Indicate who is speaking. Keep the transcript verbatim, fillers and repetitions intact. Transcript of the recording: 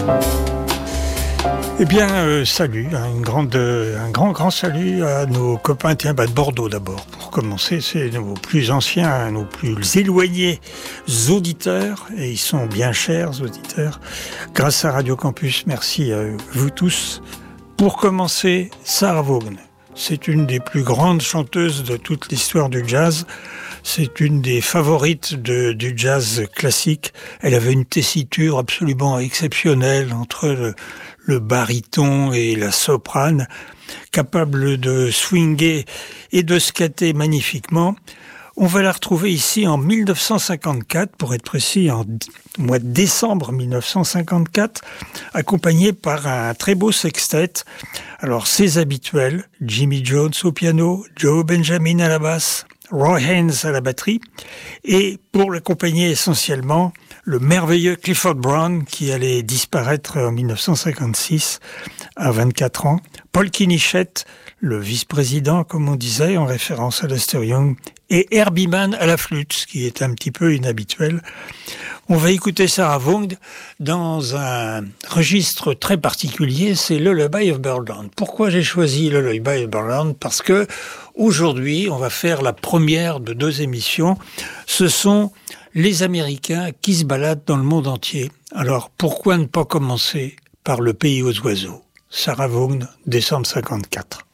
Speaker 1: Eh bien, euh, salut, hein, une grande, euh, un grand, grand salut à nos copains tiens, bah, de Bordeaux d'abord. Pour commencer, c'est nos plus anciens, nos plus éloignés auditeurs, et ils sont bien chers auditeurs, grâce à Radio Campus. Merci à vous tous. Pour commencer, Sarah Vaughan. C'est une des plus grandes chanteuses de toute l'histoire du jazz. C'est une des favorites de, du jazz classique. Elle avait une tessiture absolument exceptionnelle entre le, le baryton et la soprane, capable de swinger et de scatter magnifiquement. On va la retrouver ici en mille neuf cent cinquante-quatre, pour être précis, en mois de décembre mille neuf cent cinquante-quatre, accompagnée par un très beau sextet. Alors, ses habituels, Jimmy Jones au piano, Joe Benjamin à la basse, Roy Haynes à la batterie, et pour l'accompagner essentiellement, le merveilleux Clifford Brown qui allait disparaître en mille neuf cent cinquante-six à vingt-quatre ans, Paul Kinichette, le vice-président, comme on disait, en référence à Lester Young, et Herbie Mann à la flûte, ce qui est un petit peu inhabituel. On va écouter Sarah Vaughan dans un registre très particulier, c'est Lullaby of Birdland. Pourquoi j'ai choisi Lullaby of Birdland ? Parce que aujourd'hui, on va faire la première de deux émissions. Ce sont les Américains qui se baladent dans le monde entier. Alors, pourquoi ne pas commencer par le pays aux oiseaux ? Sarah Vaughan, décembre cinquante-quatre.